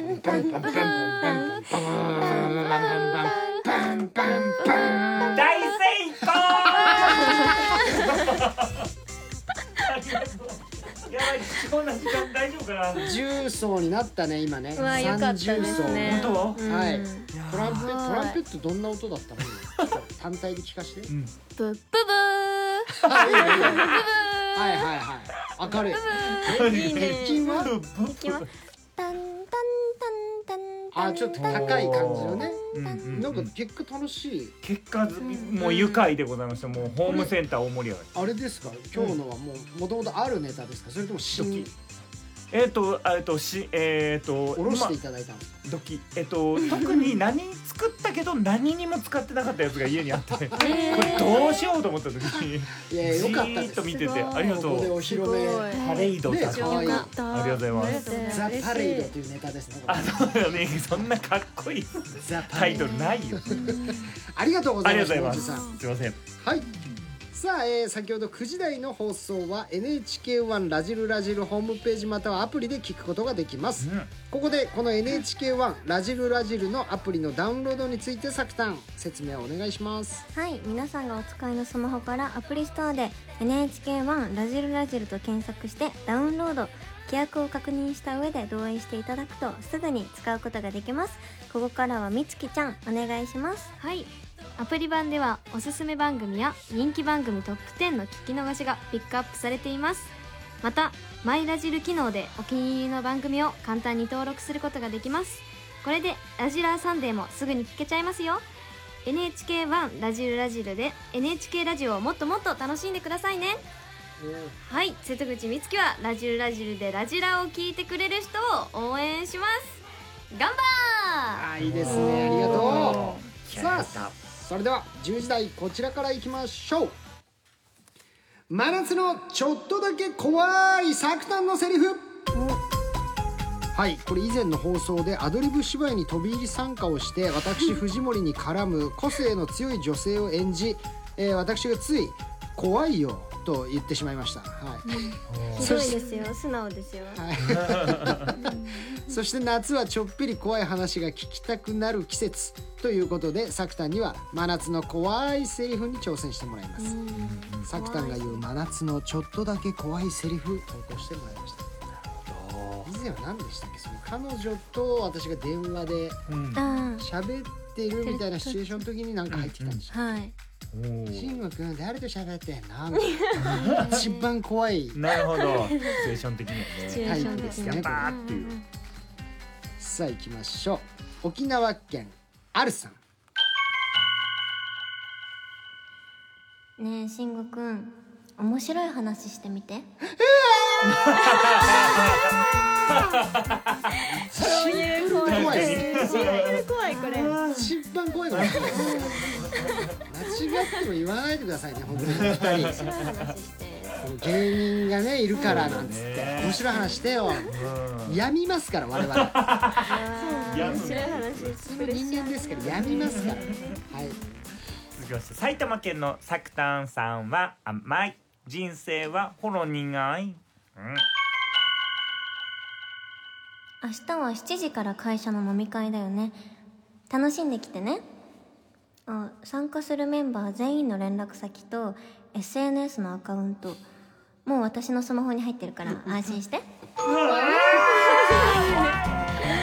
ンパンパンパンパンパンパンパンパンパンパンパンパンパン。 大成功。やばい、貴重な時間大丈夫かな。 10層になったね今ね。 うわよかったですね。 本当？ はい。 うんトランペットどんな音だったの？単体で聞かして。 ブッブブはいはいはい。明るい。 ー。いいね。 鉄筋は？ いきます。タンタンタンタン。 あ、ちょっと高い感じのね。 うんうんうん、 なんか結果楽しい。 結果もう愉快でございました。もうホームセンター大盛り上がり。 あれですか？今日のはもともとあるネタですか？それとも新？ 下ろしていただいたんですか？ 特に何作ったけど何にも使ってなかったやつが家にあってこれどうしようと思った時にいやよかったです。 じーっと見ててありがとう。 ここでお披露目パレードだ。 可愛い。 ありがとうございます。 ザ・パレードというネタですね。 あ、そうだよね。そんなかっこいいタイトルないよ。 ありがとうございます。 ありがとうございます。すいません。 はい。さあ、先ほど9時台の放送は NHK1 ラジルラジルホームページまたはアプリで聞くことができます、ここでこの NHK1 ラジルラジルのアプリのダウンロードについてさくたん説明をお願いします。 はい、皆さんがお使いのスマホからアプリストアで NHK1 ラジルラジルと検索してダウンロード、規約を確認した上で同意していただくとすぐに使うことができます。ここからはみつきちゃんお願いします。 はい、アプリ版ではおすすめ番組や人気番組トップ10の聞き逃しがピックアップされています。またマイラジル機能でお気に入りの番組を簡単に登録することができます。これでラジラーサンデーもすぐに聞けちゃいますよ。 NHK1 ラジルラジルで NHK ラジオをもっともっと楽しんでくださいね。はい、瀬戸口美月はラジルラジルでラジラを聞いてくれる人を応援します。ガンバー。 あ、いいですね、ありがとう。さあ、それでは10時台こちらからいきましょう。真夏のちょっとだけ怖いサクタンのセリフ。はい、これ以前の放送でアドリブ芝居に飛び入り参加をして私藤森に絡む個性の強い女性を演じ、私がつい怖いよと言ってしまいました。はい、 ひどいですよ。素直ですよ。 はい、そして夏はちょっぴり怖い話が聞きたくなる季節ということでサクタンには真夏の怖いセリフに挑戦してもらいます。サクタンが言う真夏のちょっとだけ怖いセリフ投稿してもらいました。以前は何でしたっけ？その彼女と私が電話で喋ってるみたいなシチュエーションの時に何か入ってきたんでしょ。 はい。 慎吾くん誰と喋ってんの？一番怖い。 なるほど。シチュエーション的にはね。 シチュエーション的にやったーっていう。 さあ行きましょう。沖縄県あるさん。 ねえ慎吾くん、面白い話してみて。 そういう怖い。そういう怖いこれ。 一番怖いのが間違っても言わないでくださいね、本当に2人。 面白い話して。 芸人がねいるからなんつって面白い話してよ。やみますから我々。 面白い話。 普通の人間ですからやみますから。はい。 続きまして埼玉県のサクタンさんは甘い。人生はほろ苦い。 明日は7時から会社の飲み会だよね。楽しんできてね。参加するメンバー全員の連絡先と SNS のアカウントもう私のスマホに入ってるから安心して。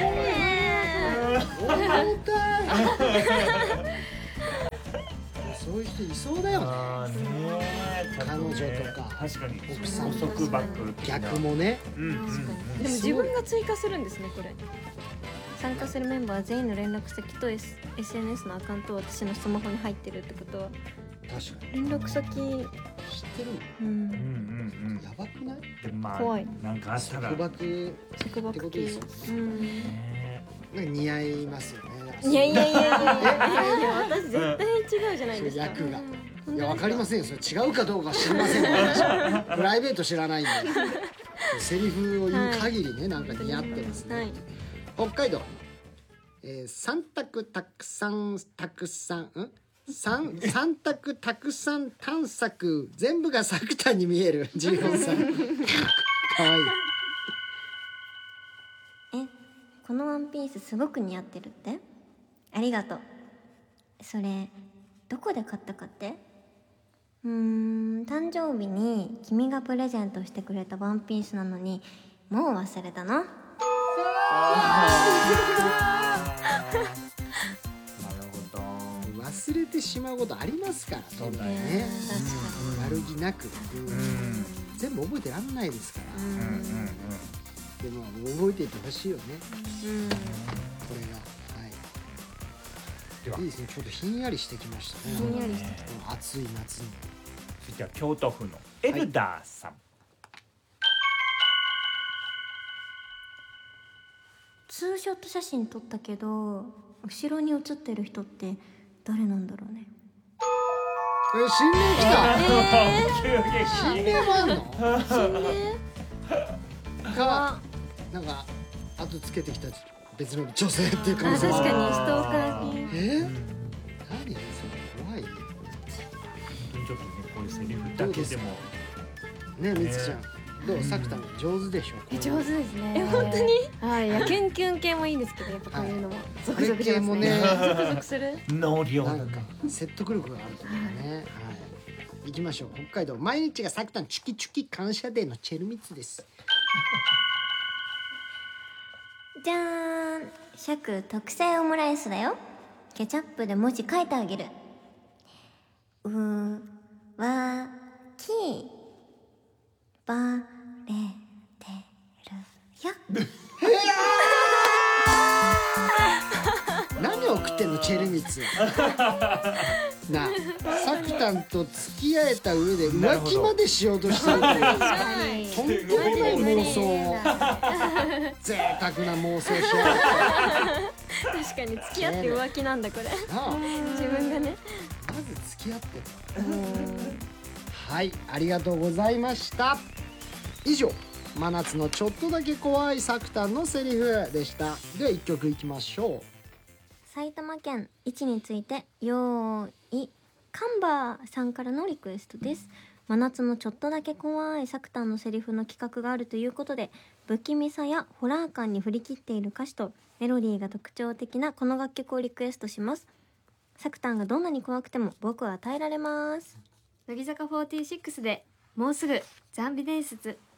重たい。そそういう人いそうだよね。 あーねー、 彼女とか確かに奥さん高速バック的な逆もね。 うんうんうんでも自分が追加するんですねこれ。 参加するメンバー全員の連絡先と、SNS のアカウントは私のスマホに入ってるってことは確かに連絡先知ってるもん。 うんうんうんやばくない？ でもまあ怖いなんかあったら束縛束ってこ縛系とですよ。 うんねなんか似合いますよね。 いやいやいやいやいや私絶対違うじゃないそういうですか。 役が。いやわかりませんよ。それ違うかどうかは知りませんよ。私はプライベート知らないんで。セリフを言う限りね、なんか似合ってますね。 はい北海道、三択たくさん三択たくさん探索全部がサクタに見える14歳かわいい。 このワンピースすごく似合ってるって？ありがとう。それどこで買ったかって？誕生日に君がプレゼントしてくれたワンピースなのにもう忘れたの？ なるほど。 忘れてしまうことありますからそうだよね。 確悪気なく、 うん全部覚えてらんないですから。 うんうんうん。 でも覚えていてほしいよね。これがでははいいですね。ちょっとひんやりしてきましたね。 ひんやりしてねこの暑い夏に。 続いては京都府のエルダーさん。 ツーショット写真撮ったけど後ろに写ってる人って誰なんだろうね。 新年来た。 急激新年もあんの？かなんか後つけてきた別の女性っていう可能性も確かにある。 ストーカー系。 何それ怖いちょっとねこういうセリフだけでもね。みつちゃんどう？さくたん上手でしょ？ 上手ですね。 本当に？ はい、いやキュンキュン系もいいんですけど、やっぱこういうのもゾクゾクしますね。 これ系もねゾクゾクする。 能量だなんか説得力があるというかね。はい。行きましょう。北海道毎日がさくたんチュキチュキ感謝デーのチェルミツです。 じゃーん、釈特製オムライスだよ。ケチャップで文字書いてあげる。わきばれてるよ。 何を送ってんのチェルミツ。なあ、さくたんと付き合えた上で浮気までしようとしてるというとんでもない妄想を贅沢な妄想しやがって確かに付き合って浮気なんだこれ。 なあ。 自分がね。 まず付き合ってる。はい、ありがとうございました。以上、真夏のちょっとだけ怖いさくたんのセリフでした。では一曲いきましょう。 埼玉県位置についてよーいカンバーさんからのリクエストです。真夏のちょっとだけ怖いサクタンのセリフの企画があるということで、不気味さやホラー感に振り切っている歌詞とメロディーが特徴的なこの楽曲をリクエストします。サクタンがどんなに怖くても僕は耐えられます。 乃木坂46でもうすぐザンビ伝説。